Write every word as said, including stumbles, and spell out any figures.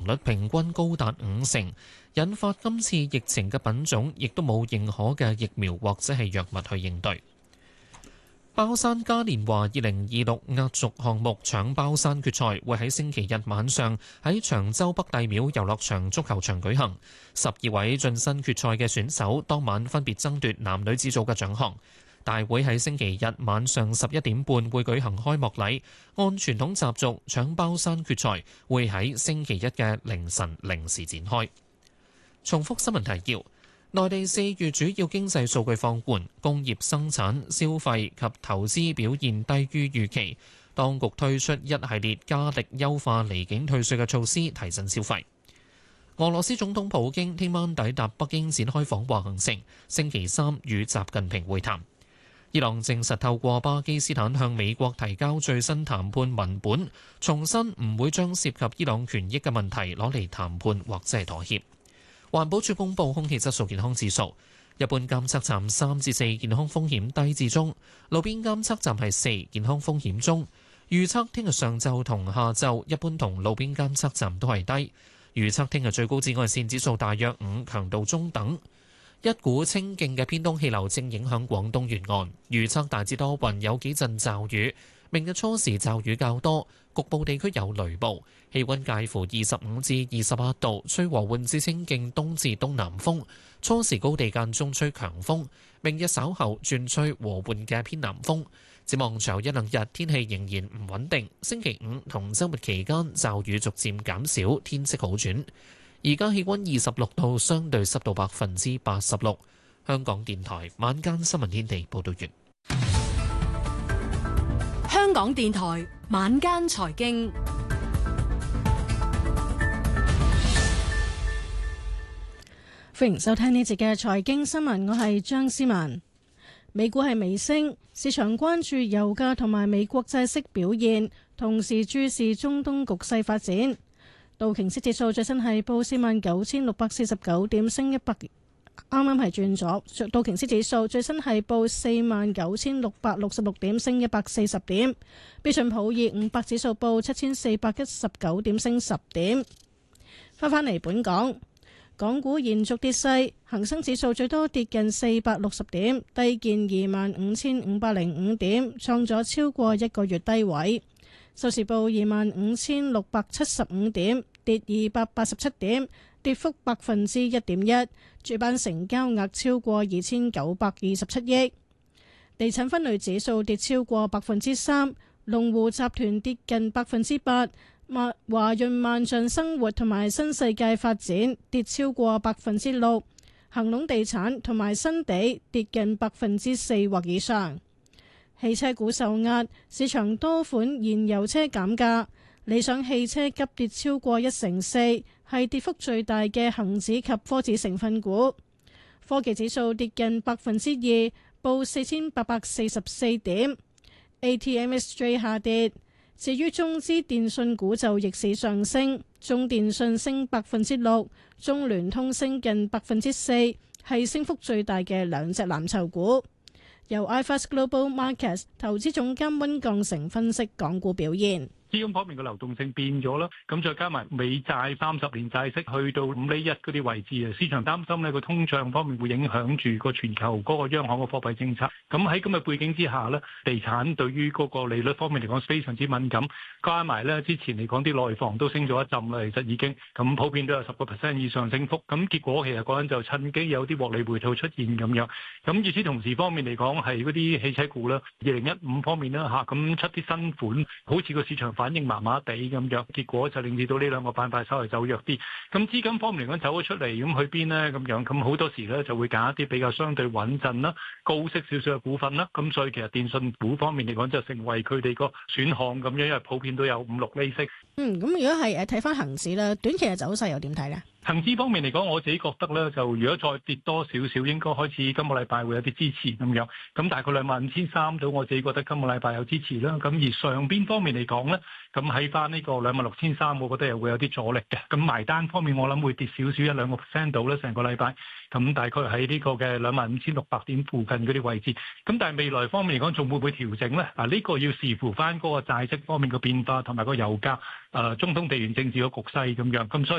率平均高達五成，引發今次疫情嘅品種亦都冇認可嘅疫苗或者係藥物去應對。包山嘉年華二零二六壓軸項目搶包山決賽會喺星期日晚上喺長洲北帝廟遊樂場足球場舉行，十二位晉身決賽嘅選手當晚分別爭奪男女子組嘅獎項。大會喺星期日晚上十一點半會舉行開幕禮，按傳統習俗搶包山決賽會喺星期一嘅凌晨零時展開。重複新聞提要。內地四月主要經濟數據放緩，工業生產、消費及投資表現低於預期。當局推出一系列加力優化離境退稅嘅措施，提振消費。俄羅斯總統普京聽晚抵達北京展開訪華行程，星期三與習近平會談。伊朗證實透過巴基斯坦向美國提交最新談判文本，重申唔會將涉及伊朗權益嘅問題攞嚟談判或者係妥協。環保署公布空氣質素健康指數，一般監測站三至四，健康風險低至中；路邊監測站係四，健康風險中。預測聽日上晝同下晝，一般同路邊監測站都係低。預測聽日最高紫外線指數大約五，強度中等。一股清勁嘅偏東氣流正影響廣東沿岸，預測大致多雲，有幾陣驟雨。明日初時驟雨較多，局部地區有雷暴，氣溫介乎二十五至二十八度，吹和緩至清勁東至東南風，初時高地間中吹強風。明日稍後轉吹和緩嘅偏南風。展望隨後一兩日天氣仍然唔穩定，星期五同週末期間驟雨逐漸減少，天色好轉。而家氣溫二十六度，相對濕度百分之八十六。香港電台晚間新聞天地報道完。 香港電台晚間財經， 歡迎收聽呢節嘅財經新聞，我係張思文。美股係微升，市場關注油價同埋美國債息表現，同時注視中東局勢發展。道瓊斯指數最新係報四萬九千六百四十九點，升一百。啱啱係轉咗，道瓊斯指數最新係報四萬九千六百六十六點，升一百四十點。標準普爾五百指數報七千四百一十九點，升十點。翻返嚟本港，港股延續跌勢，恒生指數最多跌近四百六十點，低見二萬五千五百零五點，創咗超過一個月低位。收市報二萬五千六百七十五點，跌二百八十七點，跌幅百分之一點一。主板成交額超過二千九百二十七億。地產分類指數跌超過百分之三，龍湖集團跌近百分之八，華潤萬象生活同埋新世界發展跌超過百分之六，恒隆地產同埋新地跌近百分之四或以上。汽車股受壓，市場多款燃油車減價，理想汽車急跌超過一成四，係跌幅最大嘅恒指及科指成分股。科技指數跌近百分之二，報四千八百四十四點。A T M S J 下跌，至於中資電信股就逆市上升，中電信升百分之六，中聯通升近百分之四，係升幅最大嘅兩隻藍籌股。由 iFAST Global Markets 投資總監溫鋼成分析港股表現。 資金方面嘅流動性變咗啦，咁再加埋美債三十年債息去到五厘一嗰啲位置啊，市場擔心呢個通脹方面會影響住個全球嗰個央行嘅貨幣政策。咁喺咁嘅背景之下呢，地產對於嗰個利率方面嚟講非常之敏感，加埋呢之前嚟講啲內房都升咗一陣啦，其實已經咁普遍都有十個 percent 以上升幅。咁結果其實嗰陣就趁機有啲獲利回吐出現咁樣。咁與此同時方面嚟講係嗰啲汽車股啦，二零一五方面啦嚇，咁出啲新款，好似個市場反應麻麻地咁樣，結果就令至到呢兩個板塊稍微走弱啲。咁資金方面嚟講走咗出嚟，咁去邊呢？咁樣咁好多時咧就會揀一啲比較相對穩陣啦、高息少少嘅股份啦。咁所以其實電信股方面嚟講就成為佢哋個選項咁樣，因為普遍都有五六厘息。 嗯，咁如果係誒睇翻恒指咧，短期嘅走勢又點睇呢？ 恒指方面嚟講，我自己覺得咧，就如果再跌多少少，應該開始今個禮拜會有啲支持咁樣。咁大概兩萬五千三到，我自己覺得今個禮拜有支持啦。咁而上邊方面嚟講咧，咁喺翻呢個兩萬六千三，我覺得又會有啲阻力嘅。咁埋單方面，我諗會跌少少一兩個 percent 到咧，成個禮拜。咁大概喺呢個嘅兩萬五千六百點附近嗰啲位置。咁但係未來方面嚟講，仲會唔會調整咧？啊，呢個要視乎翻嗰個債息方面嘅變化同埋個油價、誒、呃、中東地緣政治嘅局勢咁樣。咁所以。